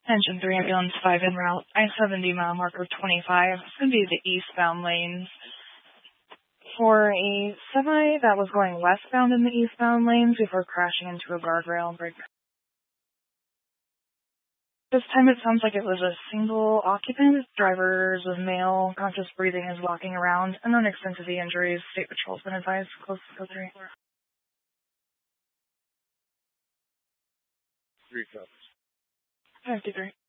Engine 3, Ambulance 5 en route. I-70 mile marker 25. It's going to be the eastbound lanes. For a semi that was going westbound in the eastbound lanes before crashing into a guardrail. This time it sounds like it was a single occupant. Driver is male, conscious breathing, is walking around. Unknown extent of the injuries. State Patrol's been advised. Close to code 3. 3 copies. 53.